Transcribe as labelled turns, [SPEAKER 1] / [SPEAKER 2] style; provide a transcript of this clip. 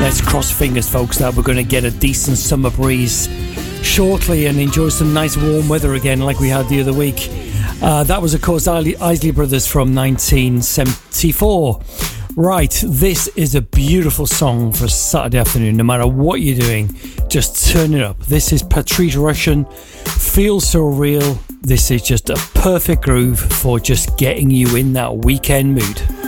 [SPEAKER 1] let's cross fingers, folks, that we're going to get a decent summer breeze shortly and enjoy some nice warm weather again like we had the other week. That was, of course, Isley Brothers from 1974. Right, this is a beautiful song for a Saturday afternoon. No matter what you're doing, just turn it up. This is Patrice Rushen, Feel So Real. This is just a perfect groove for just getting you in that weekend mood.